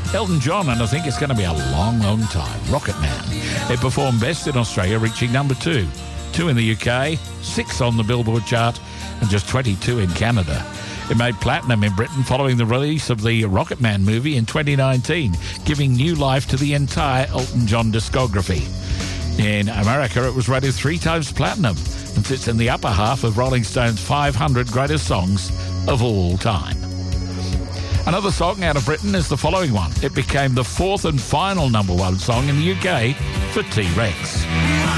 Elton John, and I think it's going to be a long, long time. Rocket Man. It performed best in Australia, reaching number 2. 2 in the UK, 6 on the Billboard chart, and just 22 in Canada. It made platinum in Britain following the release of the Rocket Man movie in 2019, giving new life to the entire Elton John discography. In America, it was rated 3 times platinum and sits in the upper half of Rolling Stone's 500 greatest songs of all time. Another song out of Britain is the following one. It became the 4th and final number 1 song in the UK for T-Rex.